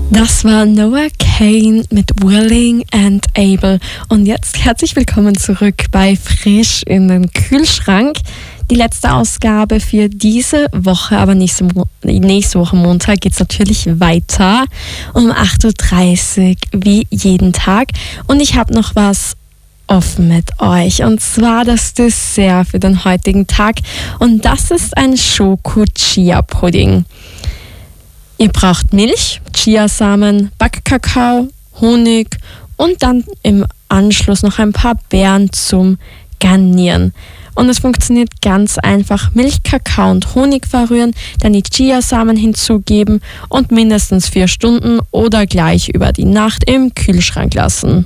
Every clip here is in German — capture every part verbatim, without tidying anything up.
Das war Noah Kahan mit Willing and Able. Und jetzt herzlich willkommen zurück bei Frisch in den Kühlschrank. Die letzte Ausgabe für diese Woche, aber nächste, Mo- nächste Woche Montag geht es natürlich weiter um acht Uhr dreißig wie jeden Tag. Und ich habe noch was offen mit euch, und zwar das Dessert für den heutigen Tag. Und das ist ein Schoko-Chia-Pudding. Ihr braucht Milch, Chiasamen, Backkakao, Honig und dann im Anschluss noch ein paar Beeren zum Garnieren. Und es funktioniert ganz einfach. Milch, Kakao und Honig verrühren, dann die Chiasamen hinzugeben und mindestens vier Stunden oder gleich über die Nacht im Kühlschrank lassen.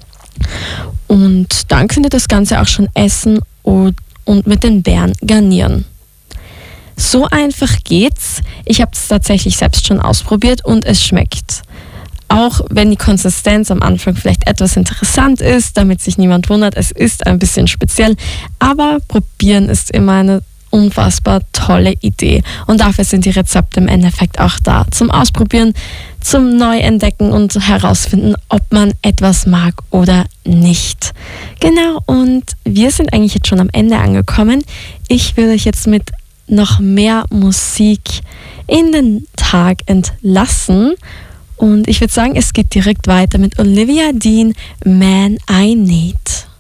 Und dann könnt ihr das Ganze auch schon essen und, und mit den Beeren garnieren. So einfach geht's. Ich habe es tatsächlich selbst schon ausprobiert und es schmeckt. Auch wenn die Konsistenz am Anfang vielleicht etwas interessant ist, damit sich niemand wundert, es ist ein bisschen speziell, aber probieren ist immer eine unfassbar tolle Idee. Und dafür sind die Rezepte im Endeffekt auch da. Zum Ausprobieren, zum Neuentdecken und herausfinden, ob man etwas mag oder nicht. Genau, und wir sind eigentlich jetzt schon am Ende angekommen. Ich will euch jetzt mit noch mehr Musik in den Tag entlassen. Und ich würde sagen, es geht direkt weiter mit Olivia Dean, Man I Need.